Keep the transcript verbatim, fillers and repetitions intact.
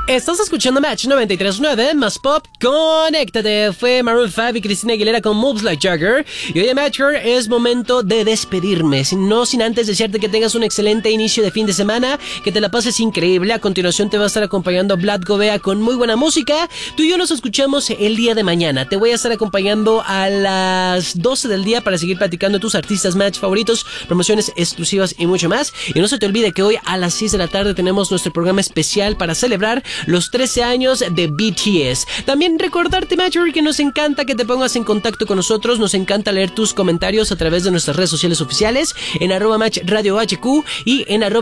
Estás escuchando Match noventa y tres punto nueve, más pop, conéctate. Fue Maroon cinco y Cristina Aguilera con Moves Like Jagger. Y hoy en Matcher es momento de despedirme. No sin antes desearte que tengas un excelente inicio de fin de semana, que te la pases increíble. A continuación te va a estar acompañando Vlad Govea con muy buena música. Tú y yo nos escuchamos el día de mañana. Te voy a estar acompañando a las doce del día para seguir platicando de tus artistas Match favoritos, promociones exclusivas y mucho más. Y no se te olvide que hoy a las seis de la tarde tenemos nuestro programa especial para celebrar los trece años de B T S. También recordarte, Matcher, que nos encanta que te pongas en contacto con nosotros. Nos encanta leer tus comentarios a través de nuestras redes sociales oficiales en arroba Match Radio H Q y en arroba